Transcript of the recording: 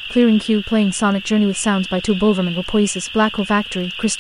Clearing queue playing Sonic Journey with sounds by Two Bulverman Wapoisis Black Hole Factory Crystal